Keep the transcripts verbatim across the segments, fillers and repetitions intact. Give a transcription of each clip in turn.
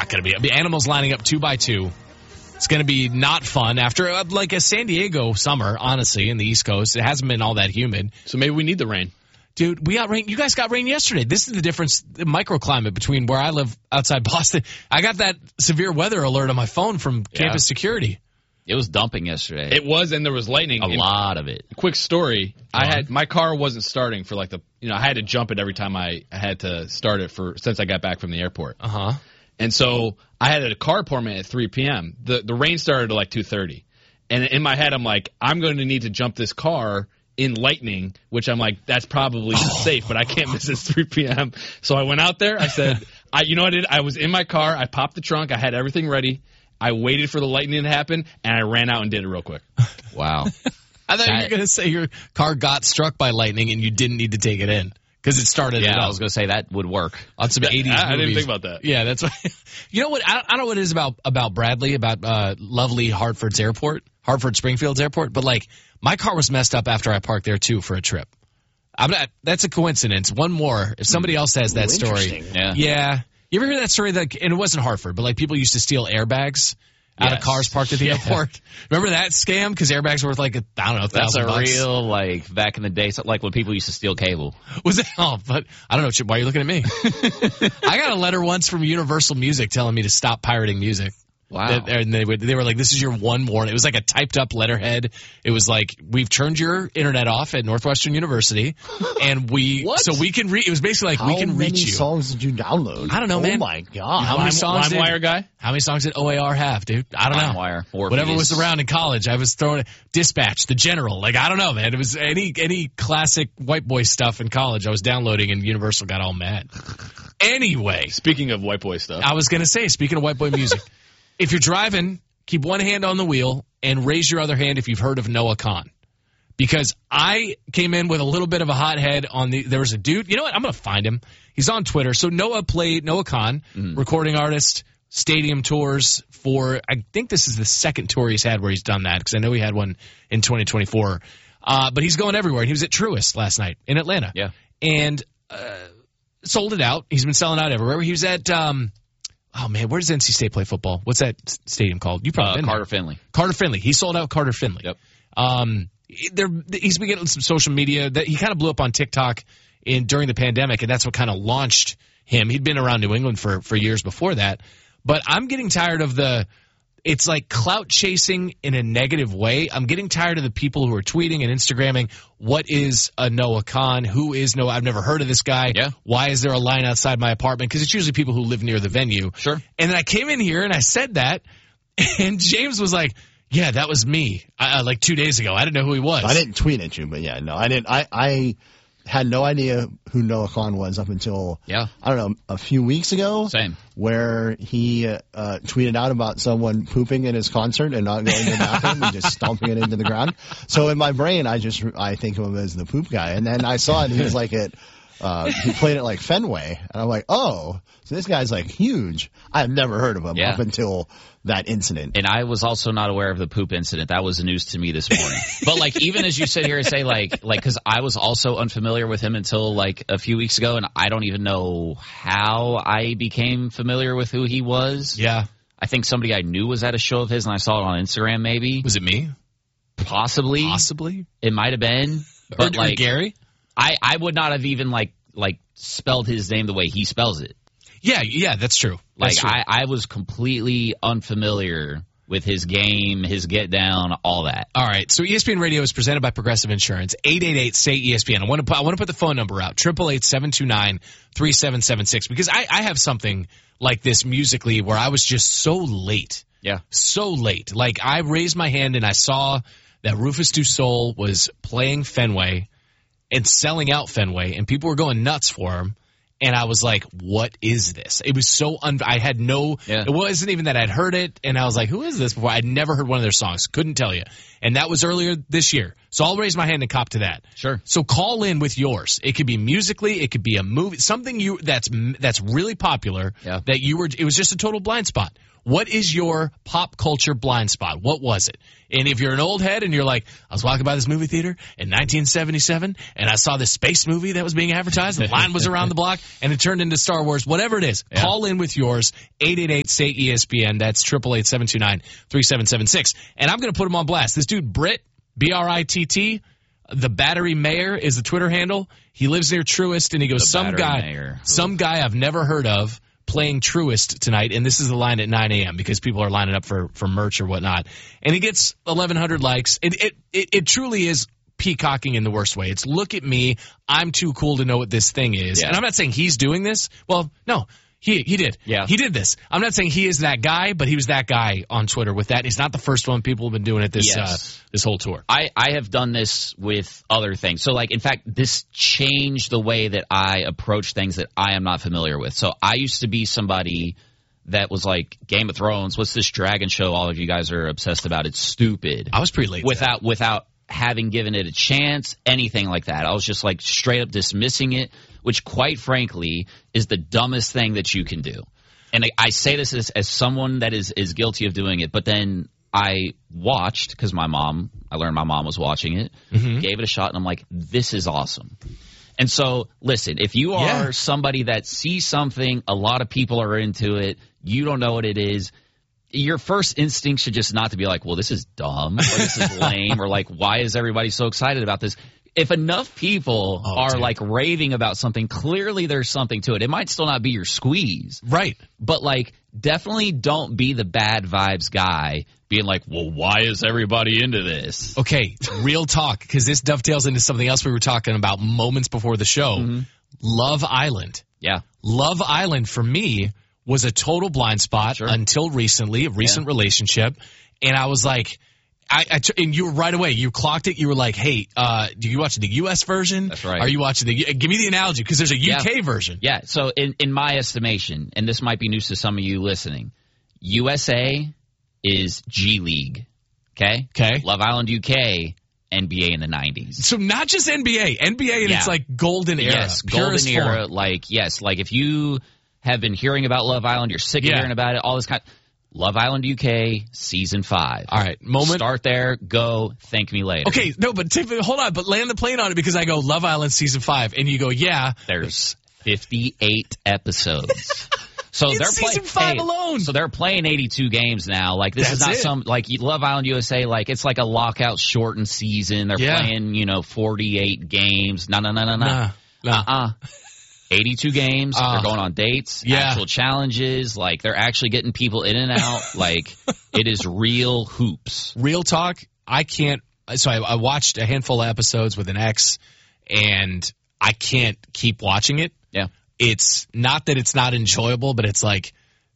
not going to be. I mean, animals lining up two by two. It's going to be not fun after uh, like a San Diego summer, honestly, in the East Coast. It hasn't been all that humid. So maybe we need the rain. Dude, we got rain. You guys got rain yesterday. This is the difference, the microclimate between where I live outside Boston. I got that severe weather alert on my phone from Yeah. campus security. It was dumping yesterday. It was, and there was lightning. a And lot of it. Quick story. I on. had my car wasn't starting for like the you know I had to jump it every time I, I had to start it for since I got back from the airport. Uh huh. And so I had a car appointment at three p.m. The the rain started at like two thirty. And in my head I'm like, I'm going to need to jump this car in lightning, which I'm like, that's probably safe, but I can't miss this three p.m. So I went out there. I said, I you know what I did? I was in my car. I popped the trunk. I had everything ready. I waited for the lightning to happen, and I ran out and did it real quick. Wow. I thought you were That- going to say your car got struck by lightning and you didn't need to take it in because it started it Yeah, I out was going to say that would work. on some eighties I, I didn't movies. think about that. Yeah, that's what. You know what? I, I don't know what it is about about Bradley, about uh, lovely Hartford's airport, Hartford Springfield's airport, but like my car was messed up after I parked there too for a trip. I'm not. That's a coincidence. One more. If somebody else has that Ooh, story, interesting. Yeah. yeah. You ever hear that story? That and it wasn't Hartford, but like people used to steal airbags out of Yes. cars parked at the Yeah. airport. Remember that scam? Because airbags were worth like a, I don't know, a That's thousand a bucks. real, like, back in the day, so- like when people used to steal cable. Was it? Oh, but I don't know. Chip, why are you looking at me? I got a letter once from Universal Music telling me to stop pirating music. Wow. That- and they would, they were like, "This is your one warning." It was like a typed up letterhead. It was like, "We've turned your internet off at Northwestern University, and we What? so we can reach." It was basically like How we can many reach you. songs did you download? I don't know, oh man. Oh my god! How many Lime- songs did- LimeWire guy? How many songs did O A R have, dude? I don't know. LimeWire, Morpheus. Whatever was around in college, I was throwing it. Dispatch, The General. Like, I don't know, man. It was any any classic white boy stuff in college I was downloading, and Universal got all mad. Anyway, Speaking of white boy stuff. I was going to say, speaking of white boy music, if you're driving, keep one hand on the wheel and raise your other hand if you've heard of Noah Kahan. Because I came in with a little bit of a hot head on the, there was a dude, you know what, I'm going to find him. He's on Twitter. So Noah played, Noah Kahan, Mm-hmm. recording artist, stadium tours for, I think this is the second tour he's had where he's done that, because I know he had one in twenty twenty-four. Uh, but he's going everywhere. And he was at Truist last night in Atlanta. Yeah. And uh, sold it out. He's been selling out everywhere. He was at, um, oh man, where does N C State play football? What's that s- stadium called? You probably Uh, been Carter there. Finley. Carter Finley. He sold out Carter Finley. Yep. Um, there, he's been getting some social media. That he kind of blew up on TikTok in during the pandemic, and that's what kind of launched him. He'd been around New England for for years before that. But I'm getting tired of the. It's like clout chasing in a negative way. I'm getting tired of the people who are tweeting and Instagramming. What is a Noah Kahan? Who is Noah? I've never heard of this guy. Yeah. Why is there a line outside my apartment? Because it's usually people who live near the venue. Sure. And then I came in here and I said that, and James was like, "Yeah, that was me." Uh, like two days ago, I didn't know who he was. I didn't tweet at you, but yeah, no, I didn't. I, I had no idea who Noah Kahan was up until Yeah. I don't know a few weeks ago. Same. Where he uh, tweeted out about someone pooping in his concert and not going to the bathroom and just stomping it into the ground. So in my brain, I just I think of him as the poop guy, and then I saw it. And he was like at uh, he played it like Fenway, and I'm like, oh, so this guy's like huge. I've never heard of him Yeah. up until that incident. And I was also not aware of the poop incident. That was news to me this morning. But like, even as you sit here and say like, like, cause I was also unfamiliar with him until like a few weeks ago, and I don't even know how I became familiar with who he was. Yeah. I think somebody I knew was at a show of his, and I saw it on Instagram. Maybe, Was it me? possibly, Possibly. it might have been. Or, But or like, Gary? I, I would not have even like like spelled his name the way he spells it. Yeah, yeah, that's true. That's Like true. I, I was completely unfamiliar with his game, his get down, all that. All right, so E S P N Radio is presented by Progressive Insurance. eight eight eight, S A Y, E S P N. I want to put, I want to put the phone number out, eight eight eight, seven two nine, three seven seven six, because I, I have something like this musically where I was just so late. Yeah. So late. Like, I raised my hand and I saw that Rufus Du Sol was playing Fenway and selling out Fenway, and people were going nuts for him. And I was like, what is this? It was so un- I had no, Yeah. it wasn't even that I'd heard it. And I was like, who is this before? I'd never heard one of their songs. Couldn't tell you. And that was earlier this year. So I'll raise my hand and cop to that. Sure. So call in with yours. It could be musically. It could be a movie. Something you that's that's really popular Yeah. that you were, it was just a total blind spot. What is your pop culture blind spot? What was it? And if you're an old head and you're like, I was walking by this movie theater in nineteen seventy-seven and I saw this space movie that was being advertised, the line was around the block, and it turned into Star Wars, whatever it is, yeah. Call in with yours, eight eight eight, S A Y, E S P N. That's eight eight eight, seven two nine, three seven seven six. And I'm going to put him on blast. This dude, Britt, B R I T T, the Battery Mayor is the Twitter handle. He lives near Truist, and he goes, the some guy, Mayor. some guy I've never heard of playing Truist tonight, and this is the line at nine a.m. because people are lining up for, for merch or whatnot. And he gets eleven hundred likes. It, it, it, it truly is peacocking in the worst way. It's look at me. I'm too cool to know what this thing is. Yeah. And I'm not saying he's doing this. Well, no. He he did. Yeah. He did this. I'm not saying he is that guy, but he was that guy on Twitter with that. He's not the first one. People have been doing it this yes. uh, this whole tour. I, I have done this with other things. So, like, in fact, this changed the way that I approach things that I am not familiar with. So I used to be somebody that was like, Game of Thrones, what's this dragon show all of you guys are obsessed about? It's stupid. I was pretty late. Without without having given it a chance, anything like that. I was just like straight up dismissing it, which quite frankly is the dumbest thing that you can do. And I, I say this as, as someone that is, is guilty of doing it, but then I watched, because my mom, I learned my mom was watching it, mm-hmm. gave it a shot, and I'm like, this is awesome. And so, listen, if you are yeah. somebody that sees something, a lot of people are into it, you don't know what it is, your first instinct should just not to be like, well, this is dumb, or this is lame, or like, why is everybody so excited about this? If enough people oh, are dude. like raving about something, clearly there's something to it. It might still not be your squeeze. Right. But like, definitely don't be the bad vibes guy being like, well, why is everybody into this? Okay, real talk, because this dovetails into something else we were talking about moments before the show. Mm-hmm. Love Island. Yeah. Love Island for me was a total blind spot sure. until recently, a recent yeah. relationship. And I was like, I, I, and you were right away. You clocked it. You were like, "Hey, uh, do you watch the U S version? That's right. Are you watching the? Give me the analogy, because there's a U K yeah. version. Yeah. So, in in my estimation, and this might be news to some of you listening, U S A is G League. Okay. Okay. Love Island U K, N B A in the nineties. So not just N B A, N B A in yeah. its like golden era, yes, golden era. Form. Like yes, like if you have been hearing about Love Island, you're sick of yeah. hearing about it. All this kind. Love Island U K, season five. All right, moment. Start there, go, thank me later. Okay, no, but t- hold on, but land the plane on it, because I go, Love Island season five, and you go, yeah. There's fifty-eight episodes. So it's they're season play- five hey, alone. So they're playing eighty-two games now. Like this That's is not it. some like Love Island U S A. Like it's like a lockout shortened season. They're yeah. playing you know forty-eight games. No no no no no. Nah, nah. Uh-uh. eighty-two games. Uh, they're going on dates, yeah. actual challenges. Like they're actually getting people in and out. Like it is real hoops. Real talk. I can't. So I, I watched a handful of episodes with an ex, and I can't keep watching it. Yeah. It's not that it's not enjoyable, but it's like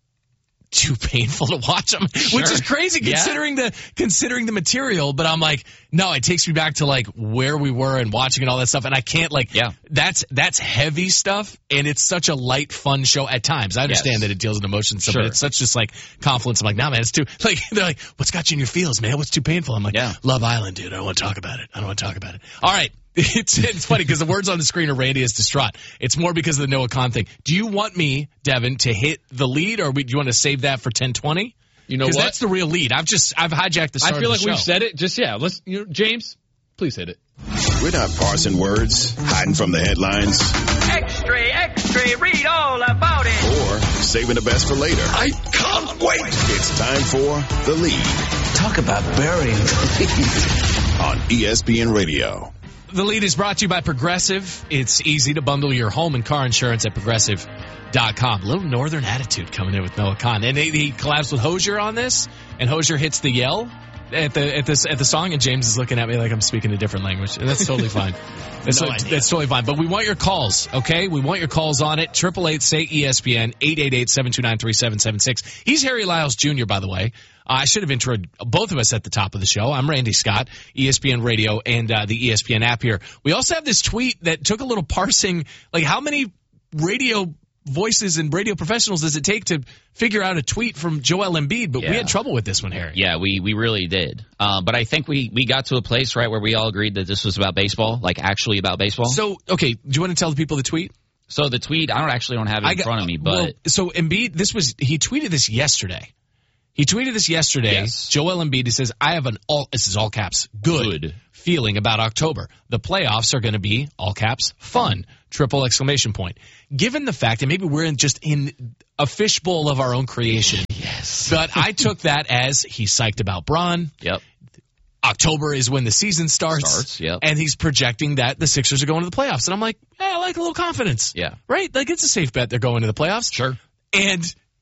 too painful to watch them, Sure. which is crazy considering yeah. the considering the material. But I'm like, no, it takes me back to like where we were and watching and all that stuff, and I can't like. Yeah. That's that's heavy stuff, and it's such a light, fun show at times. I understand Yes. that it deals with emotions, and stuff, Sure. but it's such just like confluence. I'm like, nah, man, it's too like they're like, what's got you in your feels, man? What's too painful? I'm like, Yeah. Love Island, dude. I don't want to talk about it. I don't want to talk about it. All right. It's it's funny because the words on the screen are Randy is distraught. It's more because of the Noah Khan thing. Do you want me, Devin, to hit the lead, or do you want to save that for ten twenty? You know what? Because that's the real lead. I've just I've hijacked the start I feel of like the show. we've said it. Just yeah. Let's. You know, James, please hit it. We're not parsing words, hiding from the headlines, Extra, extra, read all about it. or saving the best for later. I can't wait. It's time for The Lead Talk about burying the lead. on E S P N Radio. The lead is brought to you by Progressive. It's easy to bundle your home and car insurance at progressive dot com. A little northern attitude coming in with Noah Khan. And he, he collabs with Hosier on this, and Hosier hits the yell at the at this at the song, and James is looking at me like I'm speaking a different language, and that's totally fine. That's, No like, idea. that's totally fine. But we want your calls, okay? We want your calls on it. Triple eight say E S P N eight eight eight seven two nine three seven seven six. He's Harry Lyles Junior By the way. Uh, I should have introed both of us at the top of the show. I'm Randy Scott, E S P N Radio and uh, the E S P N app here. We also have this tweet that took a little parsing. Like, how many radio voices and radio professionals does it take to figure out a tweet from Joel Embiid? But Yeah. we had trouble with this one, Harry. Yeah, we, we really did. Uh, but I think we, we got to a place, right, where we all agreed that this was about baseball, like actually about baseball. So, okay, do you want to tell the people the tweet? So the tweet, I don't actually don't have it I in got- front of me, but well, so Embiid, this was he tweeted this yesterday. He tweeted this yesterday. Yes. Joel Embiid, he says, I have an all, this is all caps, good, Good. feeling about October. The playoffs are going to be, all caps, fun, triple exclamation point. Given the fact that maybe we're in just in a fishbowl of our own creation. Yes. But I took that as he's psyched about Bron. Yep. October is when the season starts. Starts, yep. And he's projecting that the Sixers are going to the playoffs. And I'm like, yeah, I like a little confidence. Yeah. Right? Like, it's a safe bet they're going to the playoffs. Sure. And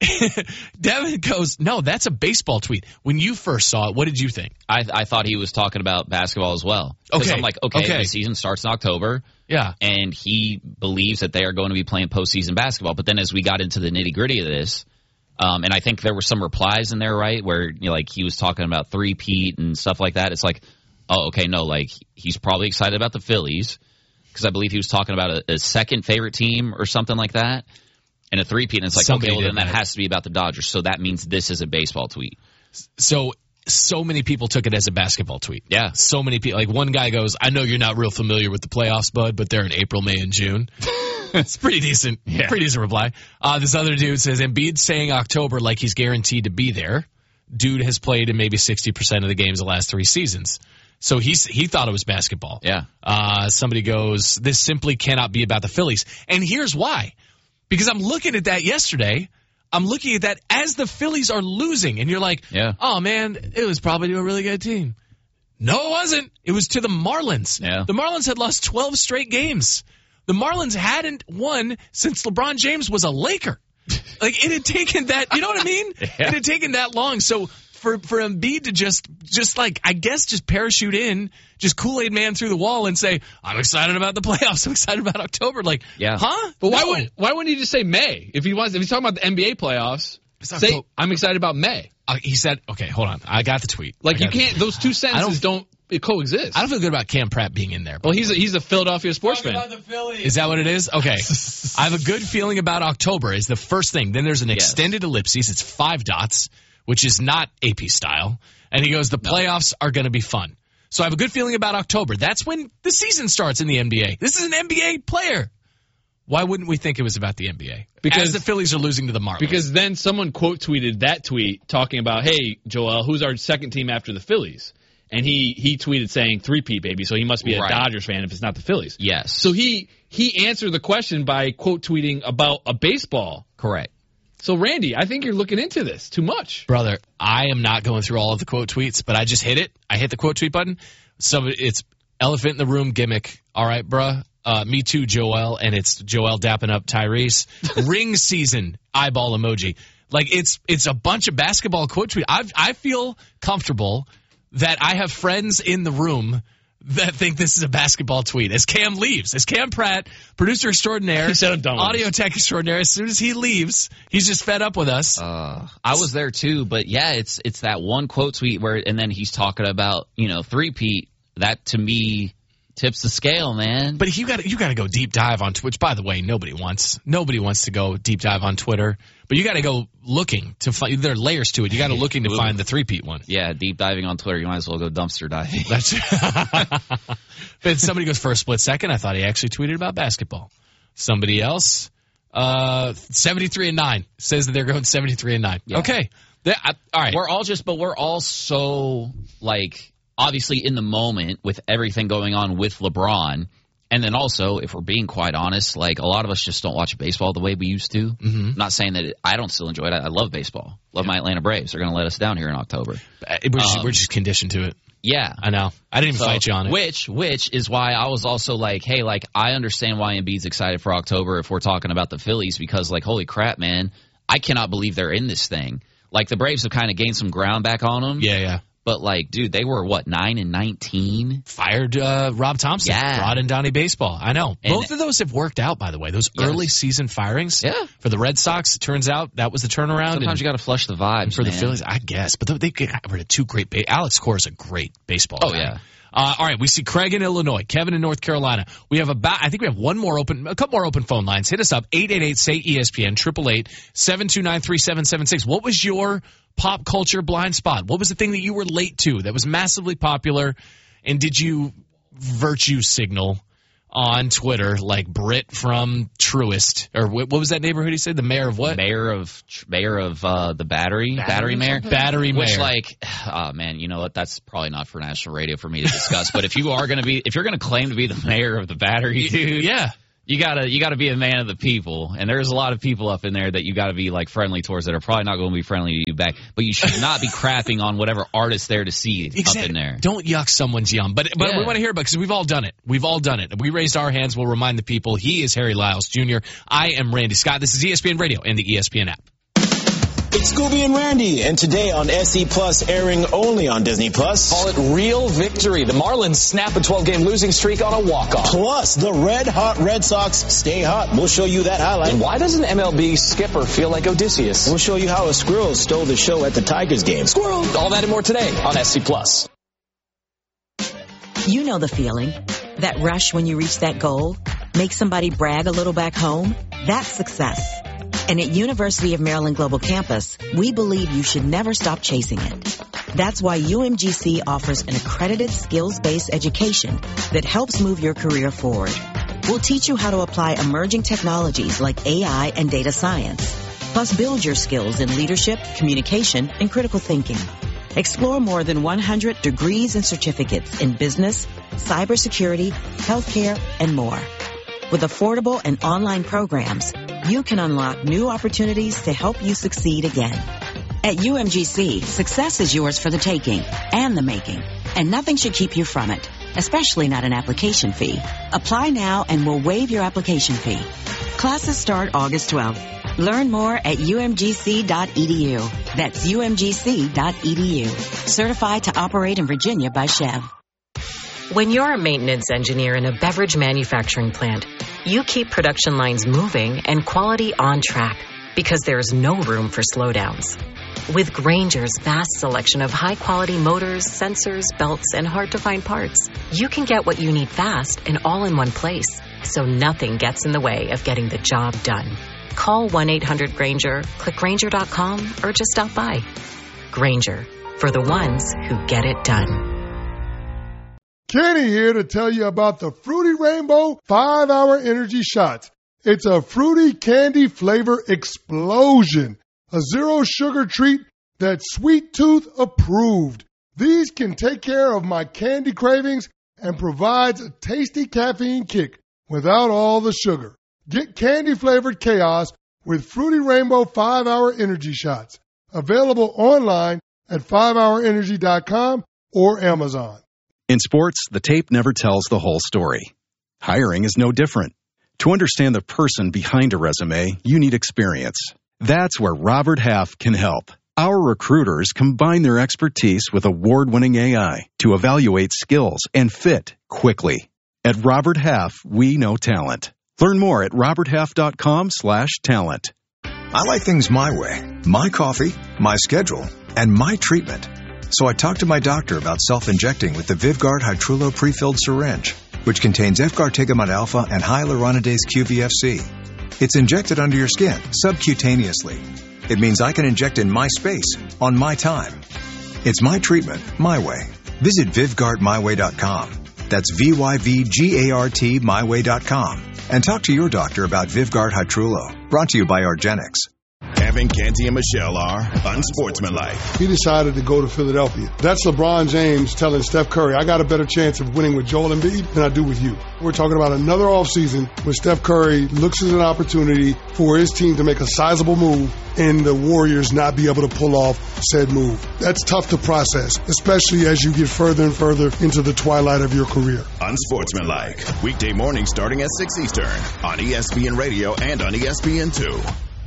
Devin goes, no, that's a baseball tweet. When you first saw it, what did you think? I I thought he was talking about basketball as well. 'Cause Okay. I'm like, okay, Okay. the season starts in October. Yeah. And he believes that they are going to be playing postseason basketball. But then as we got into the nitty gritty of this, um, and I think there were some replies in there, right, where you know, like he was talking about three-peat and stuff like that. It's like, oh, okay, no, like he's probably excited about the Phillies because I believe he was talking about a, a second favorite team or something like that, and a three-peat. And it's like, Somebody okay, well did then that that. has to be about the Dodgers. So that means this is a baseball tweet. So, so many people took it as a basketball tweet. Yeah. So many people. Like, one guy goes, I know you're not real familiar with the playoffs, bud, but they're in April, May, and June. It's pretty decent. Yeah. Pretty decent reply. Uh, this other dude says, Embiid saying October like he's guaranteed to be there. Dude has played in maybe sixty percent of the games the last three seasons. So he's, he thought it was basketball. Yeah. Uh, somebody goes, this simply cannot be about the Phillies. And here's why. Because I'm looking at that yesterday. I'm looking at that as the Phillies are losing. And you're like, Yeah. oh, man, it was probably to a really good team. No, it wasn't. It was to the Marlins. Yeah. The Marlins had lost twelve straight games. The Marlins hadn't won since LeBron James was a Laker. Like, it had taken that, you know what I mean? Yeah. It had taken that long. So for, for Embiid to just, just like, I guess just parachute in, just Kool-Aid man through the wall and say, I'm excited about the playoffs. I'm excited about October. Like, Yeah. huh? But why No. would why wouldn't he just say May if he wants? If he's talking about the N B A playoffs, It's not say co- I'm excited about May. Uh, he said, okay, hold on. I got the tweet. Like I you got the- can't; those two sentences don't, it coexist. I don't feel good about Cam Pratt being in there. well, he's a, he's a Philadelphia sports fan. Is that what it is? Okay. I have a good feeling about October is the first thing. Then there's an Yes. extended ellipses. It's five dots, which is not A P style. And he goes, the playoffs are going to be fun. So I have a good feeling about October. That's when the season starts in the N B A. This is an N B A player. Why wouldn't we think it was about the N B A? Because- As the Phillies are losing to the Marlins. Because then someone quote tweeted that tweet talking about, "Hey, Joel, who's our second team after the Phillies?" And he he tweeted saying three-peat, baby. So he must be a Right. Dodgers fan if it's not the Phillies. Yes. So he he answered the question by quote tweeting about a baseball. Correct. So Randy, I think you're looking into this too much. Brother, I am not going through all of the quote tweets, but I just hit it. I hit the quote tweet button. So it's elephant in the room gimmick. All right, bruh. Uh, me too, Joel. And it's Joel dapping up Tyrese. Ring season eyeball emoji. Like it's it's a bunch of basketball quote tweets. I I feel comfortable that I have friends in the room that think this is a basketball tweet. As Cam leaves, as Cam Pratt, producer extraordinaire, He said I'm done with audio tech extraordinaire, as soon as he leaves, he's just fed up with us. Uh, I was there too, but yeah, it's it's that one quote tweet where, and then he's talking about you know three-peat. That to me tips the scale, man. But you got you got to go deep dive on Twitch. By the way, nobody wants nobody wants to go deep dive on Twitter. But you got to go looking to find. There are layers to it. You got to looking to find the three-peat one. Yeah, deep diving on Twitter, you might as well go dumpster diving. That's. But somebody goes for a split second. I thought he actually tweeted about basketball. Somebody else, uh, seventy-three and nine says that they're going seventy-three and nine. Yeah. Okay, They- I- all right. We're all just, but we're all so like obviously in the moment with everything going on with LeBron. And then also, if we're being quite honest, like a lot of us just don't watch baseball the way we used to. Mm-hmm. Not saying that it, I don't still enjoy it. I, I love baseball. Love my Atlanta Braves. They're going to let us down here in October. Uh, We're just, Um, we're just conditioned to it. Yeah. I know. I didn't even So, fight you on it. Which, which is why I was also like, hey, like I understand why Embiid's excited for October if we're talking about the Phillies because, like, holy crap, man, I cannot believe they're in this thing. Like the Braves have kind of gained some ground back on them. Yeah, yeah. But like, dude, they were what nine and nineteen. Fired uh, Rob Thompson. Yeah. Brought in Donnie Baseball. I know. And- Both of those have worked out, by the way. Those Yes. early season firings. Yeah. For the Red Sox, it turns out that was the turnaround. Sometimes and you got to flush the vibes for the man. Phillies, I guess. But they got rid of two great. Ba- Alex Cora is a great baseball Oh, guy. yeah. Uh, all right, we see Craig in Illinois, Kevin in North Carolina. We have about, I think we have one more open, a couple more open phone lines. Hit us up, eight eight eight, say E S P N, eight eight eight, seven two nine, three seven seven six. What was your pop culture blind spot? What was the thing that you were late to that was massively popular? And did you virtue signal on Twitter, like Britt from Truist, or what was that neighborhood he said? The mayor of what? Mayor of mayor of uh, the Battery, Battery, Battery Mayor, Battery Which, Mayor. like, oh man, you know what? That's probably not for national radio for me to discuss. But if you are going to be, if you're going to claim to be the mayor of the Battery, dude, yeah. You gotta, you gotta be a man of the people, and there's a lot of people up in there that you gotta be like friendly towards that are probably not going to be friendly to you back. But you should not be crapping on whatever artist there to see exactly. up in there. Don't yuck someone's yum. But but Yeah. we want to hear about it because we've all done it. We've all done it. We raised our hands. We'll remind the people. He is Harry Lyles Junior I am Randy Scott. This is E S P N Radio and the E S P N app. It's Scooby and Randy, and today on S E Plus, airing only on Disney Plus. Call it real victory. The Marlins snap a twelve-game losing streak on a walk-off. Plus, the red hot Red Sox stay hot. We'll show you that highlight. And why doesn't M L B skipper feel like Odysseus? We'll show you how a squirrel stole the show at the Tigers game. Squirrel! All that and more today on S E Plus. You know the feeling. That rush when you reach that goal. Make somebody brag a little back home. That's success. And at University of Maryland Global Campus, we believe you should never stop chasing it. That's why U M G C offers an accredited skills-based education that helps move your career forward. We'll teach you how to apply emerging technologies like A I and data science, plus build your skills in leadership, communication, and critical thinking. Explore more than one hundred degrees and certificates in business, cybersecurity, healthcare, and more. With affordable and online programs, you can unlock new opportunities to help you succeed again. At U M G C, success is yours for the taking and the making, and nothing should keep you from it, especially not an application fee. Apply now and we'll waive your application fee. Classes start August twelfth. Learn more at U M G C dot E D U. That's U M G C dot E D U. Certified to operate in Virginia by Chev. When you're a maintenance engineer in a beverage manufacturing plant, you keep production lines moving and quality on track because there's no room for slowdowns. With Grainger's vast selection of high-quality motors, sensors, belts, and hard-to-find parts, you can get what you need fast and all in one place, so nothing gets in the way of getting the job done. Call one eight hundred Grainger, click Grainger dot com, or just stop by. Grainger, for the ones who get it done. Kenny here to tell you about the Fruity Rainbow five hour Energy Shots. It's a fruity candy flavor explosion. A zero sugar treat that's Sweet Tooth approved. These can take care of my candy cravings and provides a tasty caffeine kick without all the sugar. Get candy flavored chaos with Fruity Rainbow five hour Energy Shots. Available online at five hour energy dot com or Amazon. In sports, the tape never tells the whole story. Hiring is no different. To understand the person behind a resume, you need experience. That's where Robert Half can help. Our recruiters combine their expertise with award-winning A I to evaluate skills and fit quickly. At Robert Half, we know talent. Learn more at robert half dot com slash talent. I like things my way. My coffee, my schedule, and my treatment. So I talked to my doctor about self-injecting with the Vyvgart Hytrulo prefilled syringe, which contains Efgartigimod alpha and hyaluronidase Q V F C. It's injected under your skin, subcutaneously. It means I can inject in my space, on my time. It's my treatment, my way. Visit Vyvgart my way dot com. That's V Y V G A R T my way dot com. And talk to your doctor about Vyvgart Hytrulo. Brought to you by Argenix. Evan, Canty, and Michelle are unsportsmanlike. He decided to go to Philadelphia. That's LeBron James telling Steph Curry, I got a better chance of winning with Joel Embiid than I do with you. We're talking about another offseason where Steph Curry looks at an opportunity for his team to make a sizable move and the Warriors not be able to pull off said move. That's tough to process, especially as you get further and further into the twilight of your career. Unsportsmanlike. Weekday mornings starting at six Eastern on E S P N Radio and on E S P N two.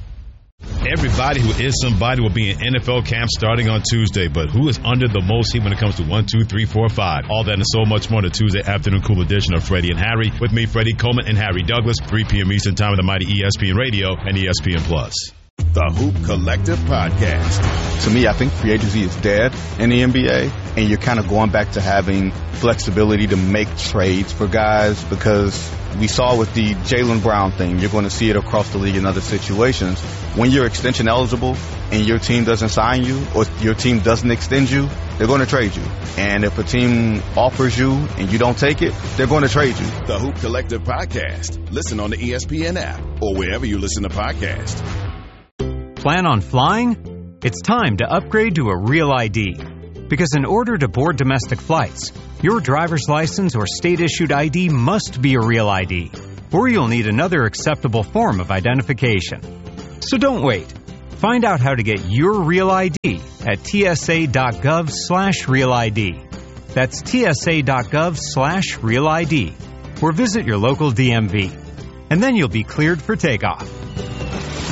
Everybody who is somebody will be in N F L camp starting on Tuesday, but who is under the most heat when it comes to one, two, three, four, five? All that and so much more on the Tuesday afternoon cool edition of Freddie and Harry. With me, Freddie Coleman and Harry Douglas, three p.m. Eastern Time on the mighty E S P N Radio and E S P N Plus. The Hoop Collective Podcast. To me, I think free agency is dead in the N B A, and you're kind of going back to having flexibility to make trades for guys, because we saw with the Jaylen Brown thing, you're going to see it across the league in other situations. When you're extension eligible and your team doesn't sign you or your team doesn't extend you, they're going to trade you. And if a team offers you and you don't take it, they're going to trade you. The Hoop Collective Podcast. Listen on the E S P N app or wherever you listen to podcasts. Plan on flying? It's time to upgrade to a Real I D. Because in order to board domestic flights, your driver's license or state-issued I D must be a Real I D, or you'll need another acceptable form of identification. So don't wait. Find out how to get your Real I D at tsa.gov slash Real ID. That's tsa.gov slash Real ID. Or visit your local D M V. And then you'll be cleared for takeoff.